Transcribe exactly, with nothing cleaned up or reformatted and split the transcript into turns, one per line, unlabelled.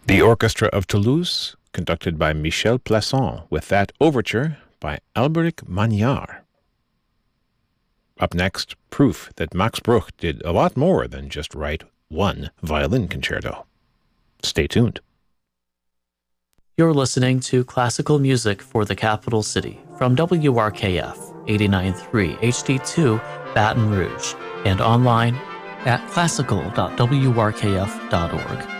The Orchestra of Toulouse, conducted by Michel Plasson, with that overture by Alberic Magnard. Up next, proof that Max Bruch did a lot more than just write one violin concerto. Stay tuned.
You're listening to Classical Music for the Capital City from W R K F eighty-nine point three H D two Baton Rouge and online at classical dot w r k f dot org.